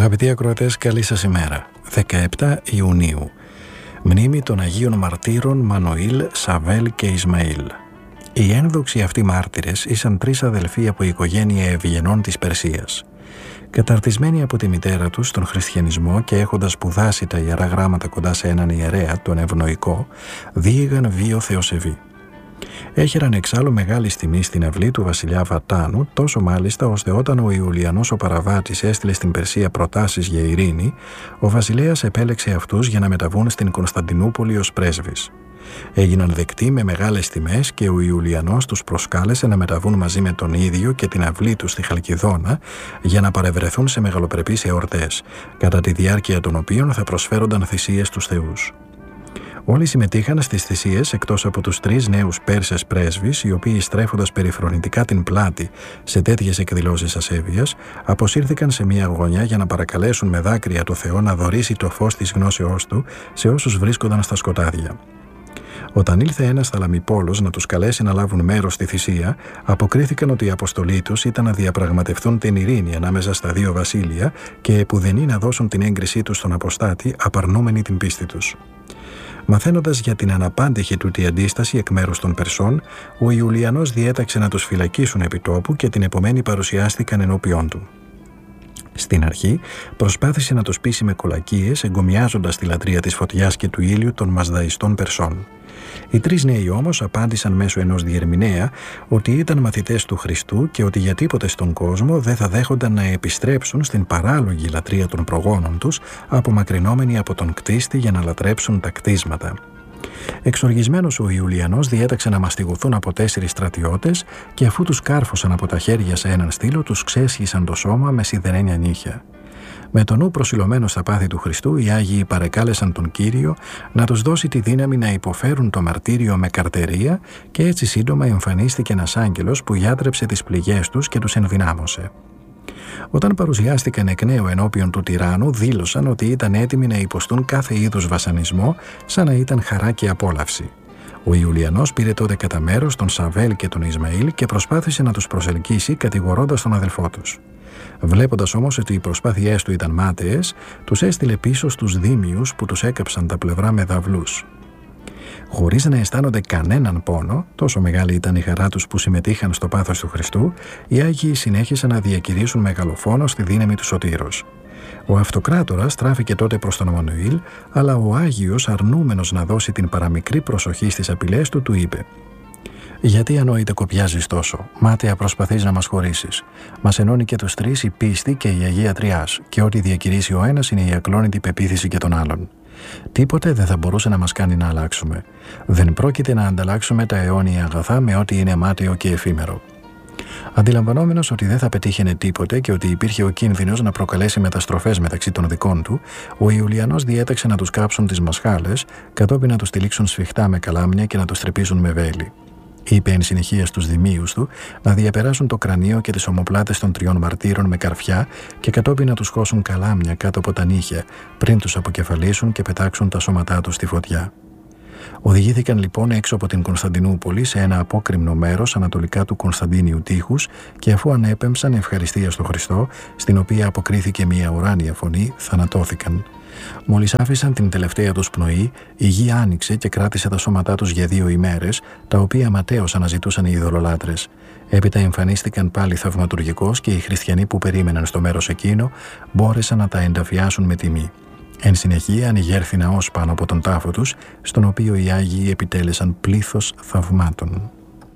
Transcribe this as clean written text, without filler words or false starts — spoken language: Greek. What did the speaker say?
Αγαπητοί ακροατές, καλή σας ημέρα. 17 Ιουνίου. Μνήμη των Αγίων Μαρτύρων Μανουήλ, Σαβέλ και Ισμαήλ. Οι ένδοξοι αυτοί μάρτυρες ήσαν τρεις αδελφοί από η οικογένεια Ευγενών της Περσίας. Καταρτισμένοι από τη μητέρα τους στον χριστιανισμό και έχοντας σπουδάσει τα ιερά γράμματα κοντά σε έναν ιερέα, τον Ευνοϊκό, διήγαν βίο θεοσεβή. Έχεραν εξάλλου μεγάλη τιμή στην αυλή του βασιλιά Βατάνου, τόσο μάλιστα ώστε όταν ο Ιουλιανός ο Παραβάτης έστειλε στην Περσία προτάσεις για ειρήνη, ο βασιλέας επέλεξε αυτούς για να μεταβούν στην Κωνσταντινούπολη ως πρέσβεις. Έγιναν δεκτοί με μεγάλες τιμές και ο Ιουλιανός τους προσκάλεσε να μεταβούν μαζί με τον ίδιο και την αυλή του στη Χαλκιδόνα για να παρευρεθούν σε μεγαλοπρεπείς εορτές, κατά τη διάρκεια των οποίων θα προσφέρονταν θυσίες στους θεούς. Όλοι συμμετείχαν στις θυσίες εκτός από τους τρεις νέους Πέρσες πρέσβεις, οι οποίοι στρέφοντας περιφρονητικά την πλάτη σε τέτοιες εκδηλώσεις ασέβειας, αποσύρθηκαν σε μια γωνιά για να παρακαλέσουν με δάκρυα το Θεό να δωρήσει το φως της γνώσεώς του σε όσους βρίσκονταν στα σκοτάδια. Όταν ήλθε ένας θαλαμιπόλος να τους καλέσει να λάβουν μέρος στη θυσία, αποκρίθηκαν ότι η αποστολή τους ήταν να διαπραγματευτούν την ειρήνη ανάμεσα στα δύο βασίλεια και επουδενή να δώσουν την έγκρισή τους στον αποστάτη, απαρνούμενοι την πίστη τους. Μαθαίνοντας για την αναπάντηχη τούτη αντίσταση εκ μέρους των Περσών, ο Ιουλιανός διέταξε να τους φυλακίσουν επί τόπου και την επομένη παρουσιάστηκαν ενώπιόν του. Στην αρχή προσπάθησε να τους πείσει με κολακίες, εγκομιάζοντας τη λατρεία της φωτιάς και του ήλιου των μαζδαϊστών Περσών. Οι τρεις νέοι όμως απάντησαν μέσω ενός διερμηνέα ότι ήταν μαθητές του Χριστού και ότι για τίποτε στον κόσμο δεν θα δέχονταν να επιστρέψουν στην παράλογη λατρεία των προγόνων τους, απομακρυνόμενοι από τον κτίστη για να λατρέψουν τα κτίσματα. Εξοργισμένος ο Ιουλιανός διέταξε να μαστιγωθούν από 4 στρατιώτες και αφού τους κάρφωσαν από τα χέρια σε έναν στήλο, τους ξέσχισαν το σώμα με σιδερένια νύχια. Με το νου προσιλωμένο στα πάθη του Χριστού, οι Άγιοι παρεκάλεσαν τον Κύριο να τους δώσει τη δύναμη να υποφέρουν το μαρτύριο με καρτερία και έτσι σύντομα εμφανίστηκε ένας άγγελος που γιάτρεψε τις πληγές τους και τους ενδυνάμωσε. Όταν παρουσιάστηκαν εκ νέου ενώπιον του τυράννου, δήλωσαν ότι ήταν έτοιμοι να υποστούν κάθε είδους βασανισμό, σαν να ήταν χαρά και απόλαυση. Ο Ιουλιανός πήρε τότε κατά μέρος τον Σαβέλ και τον Ισμαήλ και προσπάθησε να τους προσελκύσει κατηγορώντας τον αδελφό τους. Βλέποντας όμως ότι οι προσπάθειές του ήταν μάταιες, τους έστειλε πίσω στους δήμιους που τους έκαψαν τα πλευρά με δαυλούς. Χωρίς να αισθάνονται κανέναν πόνο, τόσο μεγάλη ήταν η χαρά τους που συμμετείχαν στο πάθος του Χριστού, οι Άγιοι συνέχισαν να διακηρύσουν μεγαλοφόνο στη δύναμη του Σωτήρος. Ο Αυτοκράτορας στράφηκε τότε προς τον Μανουήλ, αλλά ο Άγιος, αρνούμενος να δώσει την παραμικρή προσοχή στις απειλές του, του είπε: «Γιατί ανόητε κοπιάζεις τόσο, μάταια προσπαθείς να μας χωρίσεις. Μας ενώνει και τους τρεις η πίστη και η Αγία Τριάς, και ό,τι διακηρύσει ο ένας είναι η ακλόνητη πεποίθηση και των άλλων. Τίποτε δεν θα μπορούσε να μας κάνει να αλλάξουμε. Δεν πρόκειται να ανταλλάξουμε τα αιώνια αγαθά με ό,τι είναι μάταιο και εφήμερο». Αντιλαμβανόμενος ότι δεν θα πετύχαινε τίποτε και ότι υπήρχε ο κίνδυνος να προκαλέσει μεταστροφές μεταξύ των δικών του, ο Ιουλιανός διέταξε να τους κάψουν τις μασχάλες, κατόπιν να τους τυλίξουν σφιχτά με καλάμια και να τους τρυπήσουν με βέλη. Είπε εν συνεχεία στους δημίους του να διαπεράσουν το κρανίο και τις ομοπλάτες των 3 μαρτύρων με καρφιά και κατόπιν να τους χώσουν καλάμια κάτω από τα νύχια, πριν τους αποκεφαλίσουν και πετάξουν τα σώματά τους στη φωτιά. Οδηγήθηκαν λοιπόν έξω από την Κωνσταντινούπολη σε ένα απόκρημνο μέρος ανατολικά του Κωνσταντίνιου τείχους και αφού ανέπεμψαν ευχαριστία στο Χριστό, στην οποία αποκρίθηκε μια ουράνια φωνή, θανατώθηκαν. Μόλις άφησαν την τελευταία τους πνοή, η γη άνοιξε και κράτησε τα σώματά τους για 2 ημέρες, τα οποία ματέως αναζητούσαν οι ειδωλολάτρες. Έπειτα εμφανίστηκαν πάλι θαυματουργικώς και οι χριστιανοί που περίμεναν στο μέρος εκείνο μπόρεσαν να τα ενταφιάσουν με τιμή. Εν συνεχεία ανοιγέρθη ναός πάνω από τον τάφο τους, στον οποίο οι Άγιοι επιτέλεσαν πλήθος θαυμάτων.